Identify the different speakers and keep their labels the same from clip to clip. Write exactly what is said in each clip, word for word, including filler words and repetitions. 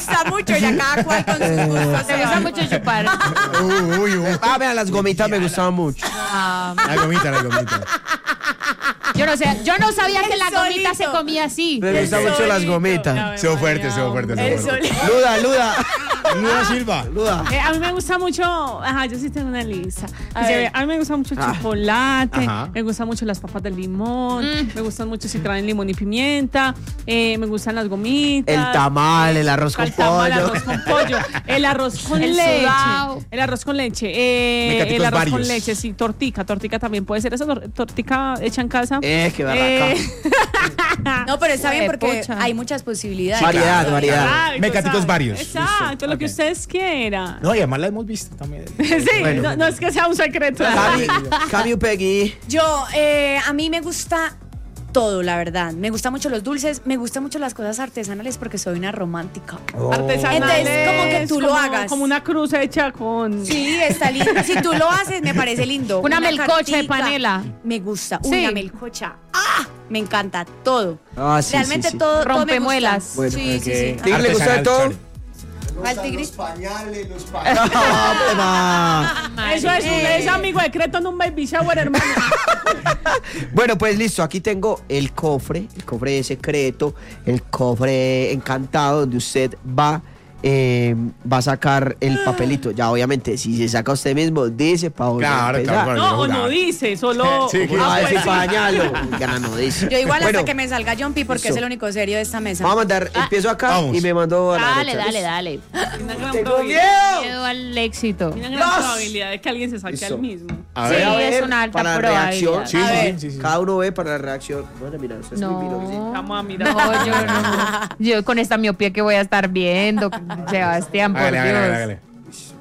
Speaker 1: gusta mucho, ya cada cual con sus gustos.
Speaker 2: Me gusta mucho chupar.
Speaker 3: Uy, uy, uy.
Speaker 4: Ah, vean, las gomitas me gustaban mucho.
Speaker 2: Ah,
Speaker 3: La gomita, la gomita.
Speaker 2: yo no sé, yo no sabía que
Speaker 1: El
Speaker 2: la gomita
Speaker 1: solito.
Speaker 2: se comía así.
Speaker 4: Me
Speaker 1: El
Speaker 4: gustan mucho las
Speaker 1: solito.
Speaker 4: gomitas.
Speaker 3: Se fuerte, se fuerte.
Speaker 1: El
Speaker 3: se fuerte.
Speaker 1: sol.
Speaker 4: Luda, Luda.
Speaker 3: Luna Silva.
Speaker 4: Luda.
Speaker 5: Eh, a mí me gusta mucho, ajá, yo sí tengo una lista.
Speaker 1: A
Speaker 5: Dice,
Speaker 1: ver.
Speaker 5: a mí me gusta mucho el
Speaker 4: Ah.
Speaker 5: chocolate,
Speaker 3: Ajá.
Speaker 5: me gustan mucho las papas de limón,
Speaker 2: Mm.
Speaker 5: me gustan mucho si traen limón y pimienta, eh, me gustan las gomitas.
Speaker 4: El tamal, el arroz con
Speaker 5: El tamal, el
Speaker 4: pollo.
Speaker 5: arroz con pollo, el arroz con
Speaker 2: El
Speaker 5: leche,
Speaker 2: sudao.
Speaker 5: el arroz con leche, eh,
Speaker 3: Mecaticos
Speaker 5: el arroz con
Speaker 3: varios.
Speaker 5: leche, sí, tortica, tortica también puede ser esa tor- tortica hecha en casa.
Speaker 4: Eh, qué barraca.
Speaker 1: No, pero está bien porque
Speaker 2: Pucha.
Speaker 1: hay muchas posibilidades.
Speaker 4: Variedad, variedad.
Speaker 5: Exacto,
Speaker 3: Mecaticos
Speaker 5: ¿sabes?
Speaker 3: varios.
Speaker 5: Exacto, lo que
Speaker 3: Ok.
Speaker 5: ustedes quieran.
Speaker 3: No, y además la hemos visto también.
Speaker 5: Sí,
Speaker 4: Bueno.
Speaker 5: no, no es que sea un secreto.
Speaker 4: Cami, Cami Peggy.
Speaker 1: Yo, eh, a mí me gusta todo, la verdad. Me gustan mucho los dulces, me gustan mucho las cosas artesanales porque soy una romántica.
Speaker 5: Artesanales,
Speaker 1: Entonces, como que tú lo
Speaker 5: como-
Speaker 1: hagas.
Speaker 5: Como una cruz hecha con...
Speaker 1: Sí, está lindo. Si tú lo haces, me parece lindo.
Speaker 2: Una melcocha de
Speaker 1: cartica,
Speaker 2: panela.
Speaker 1: Me gusta.
Speaker 2: Sí.
Speaker 1: Una melcocha. ¡Ah! Me encanta todo.
Speaker 4: Ah, sí,
Speaker 1: Realmente
Speaker 4: sí, sí.
Speaker 1: todo, todo me gusta.
Speaker 2: Rompemuelas.
Speaker 4: Bueno,
Speaker 1: sí, sí, sí.
Speaker 4: ¿Tigre le gusta de todo?
Speaker 1: ¿Al tigre?
Speaker 6: pañales, los pañales.
Speaker 4: ¡Hombre, ma!
Speaker 5: Eso es, un, es amigo secreto en un baby shower, hermano.
Speaker 4: Bueno, pues listo, aquí tengo el cofre, el cofre de secreto, el cofre encantado donde usted va, eh, va a sacar el papelito. Ya obviamente, si se saca usted mismo, dice para
Speaker 3: Claro, claro, claro.
Speaker 5: No, o no dice, solo...
Speaker 3: Sí,
Speaker 4: ¿Cómo va a
Speaker 5: Ah,
Speaker 4: decir
Speaker 5: pues,
Speaker 4: pañalo? Ya no dice.
Speaker 1: Yo igual
Speaker 4: Bueno,
Speaker 1: hasta que me salga John P porque
Speaker 4: listo.
Speaker 1: es el único serio de esta mesa.
Speaker 4: Vamos a mandar, empiezo acá
Speaker 3: Vamos.
Speaker 4: y me mando a la
Speaker 2: Dale,
Speaker 4: derecha.
Speaker 2: dale, dale.
Speaker 5: Una gran
Speaker 4: ¡Tengo
Speaker 5: probabilidad-
Speaker 4: miedo!
Speaker 2: Miedo al éxito.
Speaker 5: Una gran probabilidad de que alguien se saque
Speaker 4: Listo.
Speaker 5: al mismo.
Speaker 3: A
Speaker 2: Sí,
Speaker 3: ver.
Speaker 4: A ver,
Speaker 2: es una alta
Speaker 4: para la
Speaker 2: probabilidad.
Speaker 4: reacción.
Speaker 3: Sí,
Speaker 1: A
Speaker 3: sí,
Speaker 1: ver.
Speaker 3: sí, sí, sí.
Speaker 4: Cada uno ve para la reacción. Bueno, mira, usted es muy miro, sí.
Speaker 2: No.
Speaker 5: Vamos a mirar.
Speaker 2: No, yo no. Yo con esta miopía que voy a estar viendo, Sebastián, por
Speaker 3: Hágale, hágale,
Speaker 2: Dios.
Speaker 3: hágale, hágale.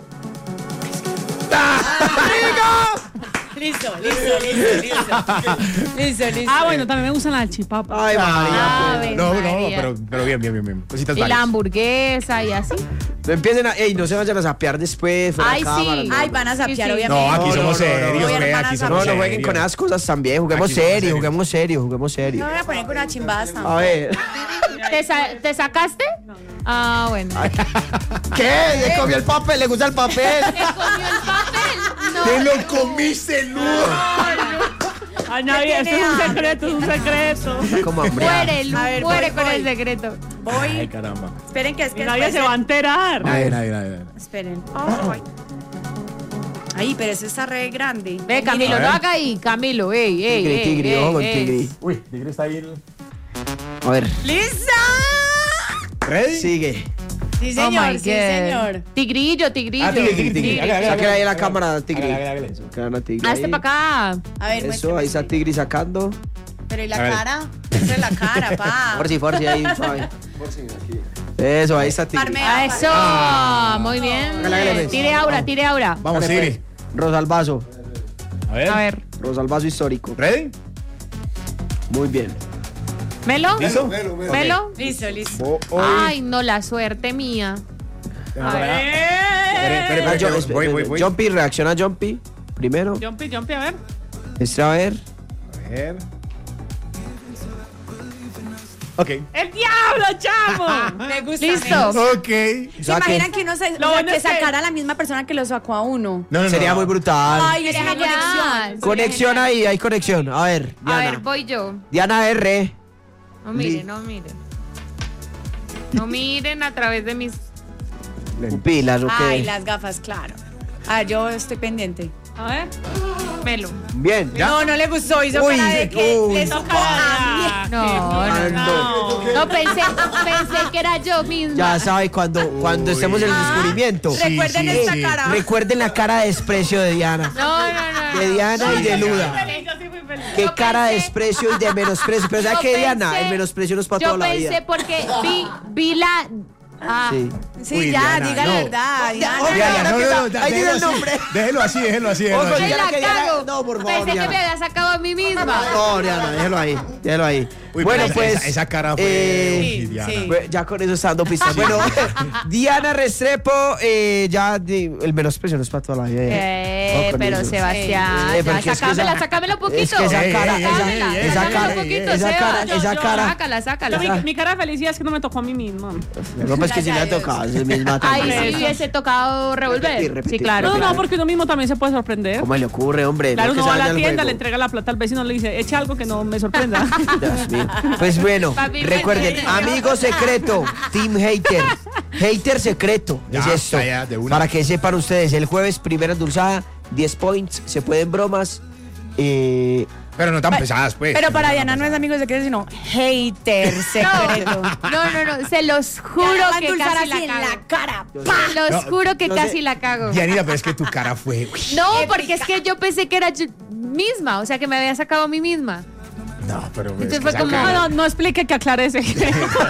Speaker 1: Listo, listo, listo, listo. Listo, listo.
Speaker 5: Ah, bueno, también me gustan las chipapas.
Speaker 4: Ay, María.
Speaker 2: Ave
Speaker 3: No, no,
Speaker 2: María.
Speaker 3: pero, pero bien, bien, bien, bien. Cositas
Speaker 2: Y la
Speaker 3: varias.
Speaker 2: hamburguesa y así.
Speaker 4: No empiecen a. Ey, no se vayan a sapear después. Fuera
Speaker 2: Ay,
Speaker 4: de cámara,
Speaker 2: sí.
Speaker 4: no.
Speaker 1: Ay, van a sapear,
Speaker 2: Sí, sí.
Speaker 1: obviamente.
Speaker 3: No, aquí
Speaker 4: No,
Speaker 3: somos
Speaker 4: no, no, no,
Speaker 3: serios,
Speaker 4: no.
Speaker 3: ve,
Speaker 1: Hermanas,
Speaker 3: aquí
Speaker 1: no,
Speaker 3: somos
Speaker 4: No, no jueguen
Speaker 3: serios.
Speaker 4: con esas cosas también. Juguemos
Speaker 3: Aquí somos
Speaker 4: serio,
Speaker 3: serios.
Speaker 4: juguemos serio, juguemos
Speaker 1: No
Speaker 4: serio.
Speaker 1: me voy a poner con una chimbadas
Speaker 4: A
Speaker 1: tampoco.
Speaker 4: ver.
Speaker 2: ¿Te, sa- ¿te sacaste? Ah, bueno.
Speaker 4: ¿Qué? ¿Le comió el papel? ¿Le gusta el papel?
Speaker 2: ¿Te comió el papel? No.
Speaker 3: ¡Te lo comiste, Lu!
Speaker 5: Ay, nadie, esto es un secreto, es un secreto.
Speaker 4: Como hambre.
Speaker 2: Muere, Lu,
Speaker 1: A ver,
Speaker 2: muere
Speaker 1: voy,
Speaker 2: con
Speaker 1: voy.
Speaker 2: el secreto.
Speaker 3: Ay,
Speaker 1: Voy.
Speaker 3: caramba.
Speaker 1: Esperen que es que
Speaker 5: Y nadie
Speaker 1: después
Speaker 5: se va a enterar.
Speaker 3: Nadie, nadie, nadie. nadie.
Speaker 1: Esperen. Ay. Ay, pero eso está re grande.
Speaker 2: Ve, Camilo,
Speaker 3: A
Speaker 2: no
Speaker 3: ver.
Speaker 2: haga ahí. Camilo, ey, ey,
Speaker 4: Tigre,
Speaker 2: ey,
Speaker 4: tigre,
Speaker 2: ey,
Speaker 4: ojo con
Speaker 2: ey.
Speaker 4: tigre.
Speaker 3: Uy, Tigre está ahí.
Speaker 4: A ver,
Speaker 1: ¡Lista!
Speaker 3: ¿Ready?
Speaker 4: sigue.
Speaker 1: Sí,
Speaker 2: Oh
Speaker 1: señor,
Speaker 2: my
Speaker 1: sí,
Speaker 2: God.
Speaker 1: señor.
Speaker 2: Tigrillo, tigrillo.
Speaker 3: Ah, tigre, tigre, tigre. Hágale, hágale,
Speaker 4: Sáquela ahí a la
Speaker 3: hágale,
Speaker 4: cámara,
Speaker 3: hágale,
Speaker 4: tigre.
Speaker 3: hágale, hágale eso.
Speaker 4: Quedan a tigre.
Speaker 2: Hazte
Speaker 4: ahí.
Speaker 2: para acá.
Speaker 1: A ver,
Speaker 4: Eso,
Speaker 1: muéstrame.
Speaker 4: ahí está tigre sacando.
Speaker 1: Pero ¿y la
Speaker 3: A ver.
Speaker 1: cara? Muestre la cara, pa.
Speaker 4: Por si, por si, ahí, suave. Eso, ahí está tigre.
Speaker 1: Parmea.
Speaker 2: Ah, eso. Muy bien.
Speaker 4: Hágale, hágale, pues.
Speaker 2: Tire aura, tire aura.
Speaker 3: Vamos,
Speaker 4: Dale,
Speaker 3: Tigre.
Speaker 4: pues. Rosalbazo.
Speaker 3: A ver.
Speaker 2: A ver.
Speaker 4: Rosalbazo histórico.
Speaker 3: ¿Ready?
Speaker 4: Muy bien.
Speaker 2: ¿Melo?
Speaker 3: ¿Listo?
Speaker 6: Melo, melo.
Speaker 2: ¿Melo?
Speaker 1: Listo, listo.
Speaker 3: Oh, oh.
Speaker 2: Ay, no, la suerte mía.
Speaker 3: A ver. Espere, espere,
Speaker 4: Ah,
Speaker 3: espere,
Speaker 4: John-
Speaker 3: espere, voy, voy, voy.
Speaker 4: Jumpy, reacciona Jumpy. Primero.
Speaker 5: Jumpy, Jumpy, a ver.
Speaker 4: Este, a ver.
Speaker 3: A ver. Ok.
Speaker 5: ¡El diablo, chamo!
Speaker 1: Me gusta.
Speaker 2: Listo.
Speaker 1: me-
Speaker 3: Ok.
Speaker 1: ¿Se
Speaker 4: Saque.
Speaker 1: imaginan que uno se,
Speaker 5: Lo
Speaker 1: o sea,
Speaker 5: bueno
Speaker 1: que
Speaker 5: es que-
Speaker 1: sacara a la misma persona que lo sacó a uno?
Speaker 3: No, no, no.
Speaker 4: Sería
Speaker 3: no.
Speaker 4: muy brutal.
Speaker 1: Ay, es
Speaker 2: Sería
Speaker 1: una conexión.
Speaker 2: genial.
Speaker 4: Conexión ahí, hay conexión. A ver,
Speaker 2: A
Speaker 4: Diana.
Speaker 2: ver, voy yo.
Speaker 4: Diana R.
Speaker 2: No
Speaker 4: Li-
Speaker 2: miren, no miren. No miren a través de mis...
Speaker 4: Pilas, ok.
Speaker 1: Ay, las gafas, claro. Ah, yo estoy pendiente.
Speaker 5: A ver.
Speaker 2: Melo.
Speaker 4: Bien.
Speaker 1: No, no le gustó. Hizo
Speaker 4: Uy,
Speaker 1: cara de que
Speaker 4: uy.
Speaker 1: le supo a mí.
Speaker 2: No, no, no. No, pensé, pensé que era yo misma.
Speaker 4: Ya sabe, cuando, cuando estemos en el descubrimiento,
Speaker 1: Recuerden
Speaker 3: sí,
Speaker 1: esta
Speaker 3: sí.
Speaker 1: cara.
Speaker 4: recuerden la cara de desprecio de Diana.
Speaker 2: No, no, no.
Speaker 4: De Diana y de Luda.
Speaker 5: Yo sí fui feliz.
Speaker 4: Qué
Speaker 2: Yo
Speaker 4: cara de
Speaker 2: pensé-
Speaker 4: desprecio y de menosprecio. Pero ¿sabes
Speaker 2: Yo
Speaker 4: qué, Diana?
Speaker 2: pensé-
Speaker 4: El menosprecio no es para
Speaker 2: Yo
Speaker 4: toda la
Speaker 2: pensé
Speaker 4: vida.
Speaker 2: porque vi, vi la... Ah,
Speaker 4: Sí.
Speaker 1: Sí,
Speaker 3: Uy,
Speaker 1: ya,
Speaker 3: Diana,
Speaker 1: diga la
Speaker 3: no.
Speaker 1: verdad. Diana.
Speaker 4: Oye,
Speaker 3: Ya, ya, no, no, no,
Speaker 4: Ahí
Speaker 3: déjelo
Speaker 4: tiene el
Speaker 3: así.
Speaker 4: nombre.
Speaker 3: Déjelo así, déjelo así, déjelo
Speaker 4: Ojo,
Speaker 3: así.
Speaker 2: me
Speaker 4: Diana,
Speaker 2: la
Speaker 4: que Diana-
Speaker 2: cago.
Speaker 4: no, por favor,
Speaker 2: Pensé que
Speaker 4: Diana.
Speaker 2: me había sacado a mí misma.
Speaker 4: No, Diana, déjelo ahí. Déjelo ahí.
Speaker 3: Uy,
Speaker 4: Bueno,
Speaker 3: pero
Speaker 4: pues,
Speaker 3: Esa, esa cara fue.
Speaker 4: eh,
Speaker 3: uy,
Speaker 1: sí,
Speaker 3: Diana.
Speaker 1: sí.
Speaker 4: Bueno, ya con eso está dando pistas. Bueno, Diana Restrepo, eh, ya di- el menosprecio no es para toda la vida.
Speaker 2: Eh,
Speaker 4: No, con
Speaker 2: pero
Speaker 4: eso.
Speaker 2: Sebastián,
Speaker 4: Eh, porque
Speaker 2: ya,
Speaker 4: es que
Speaker 2: sácamela,
Speaker 4: esa-
Speaker 2: sácamela un poquito.
Speaker 4: es que esa cara,
Speaker 3: esa-
Speaker 2: Sácamela,
Speaker 3: esa
Speaker 2: sácamela
Speaker 3: cara,
Speaker 2: un poquito,
Speaker 4: esa
Speaker 2: Seba.
Speaker 4: cara,
Speaker 2: Yo-
Speaker 4: esa
Speaker 2: yo-
Speaker 4: cara.
Speaker 2: Sácala, sácala.
Speaker 5: Yo, mi, mi cara de felicidad es que no me tocó a mí misma.
Speaker 4: No, pues que si le ha tocado, es misma
Speaker 2: Ahí
Speaker 4: también.
Speaker 2: sí
Speaker 5: Eso.
Speaker 2: hubiese tocado revolver.
Speaker 4: Repetir, repetir.
Speaker 2: Sí, claro.
Speaker 5: No,
Speaker 2: claro.
Speaker 5: no, porque uno mismo también se puede sorprender.
Speaker 4: ¿Cómo le ocurre, hombre?
Speaker 5: Claro,
Speaker 4: No, que
Speaker 5: uno
Speaker 4: se
Speaker 5: va a
Speaker 4: vaya
Speaker 5: la
Speaker 4: al
Speaker 5: tienda,
Speaker 4: juego.
Speaker 5: le entrega la plata al vecino, le dice, eche algo que no me sorprenda.
Speaker 4: Dios mío. Pues bueno,
Speaker 2: Papi,
Speaker 4: recuerden,
Speaker 2: pues,
Speaker 4: amigo secreto, Team Hater, Hater secreto,
Speaker 3: Ya,
Speaker 4: es esto.
Speaker 3: ya, ya, de una.
Speaker 4: Para que sepan ustedes, el jueves primera endulzada, diez points, se pueden bromas. Eh,
Speaker 3: Pero no tan pesadas, pues.
Speaker 1: Pero para Diana no es amigo secreto, sino hater secreto.
Speaker 2: No, no, no, se los juro
Speaker 1: Diana va a
Speaker 2: que
Speaker 1: endulzar
Speaker 2: casi
Speaker 1: así
Speaker 2: la
Speaker 1: en
Speaker 2: cago.
Speaker 1: la cara.
Speaker 2: Se los
Speaker 3: No,
Speaker 2: juro que
Speaker 4: no sé.
Speaker 2: casi la cago.
Speaker 3: Dianita, pero es que tu cara fue. uy.
Speaker 2: No, porque es que yo pensé que era yo misma, o sea, que me había sacado a mí misma.
Speaker 3: No, pero.
Speaker 2: Entonces
Speaker 3: es
Speaker 2: fue
Speaker 3: que
Speaker 2: como-
Speaker 3: esa
Speaker 5: No,
Speaker 3: cara-
Speaker 5: no, no explique que aclarece. ¿Cómo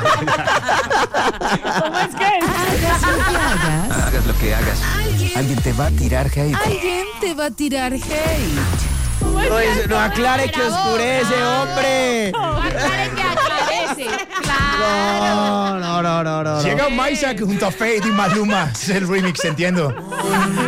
Speaker 5: es que?
Speaker 6: Hagas lo que hagas. Alguien te va a tirar hate.
Speaker 7: Alguien te va a tirar hate.
Speaker 4: no, es- no aclare que oscurece, hombre.
Speaker 2: No aclare que aclarece. Claro.
Speaker 4: No, no, no, no, no.
Speaker 3: Llega Maisak junto a Fade y Maluma. Es el remix, entiendo.